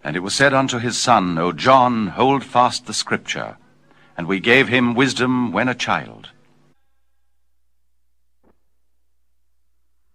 And it was said unto his son, O John, hold fast the Scripture. And we gave him wisdom when a child,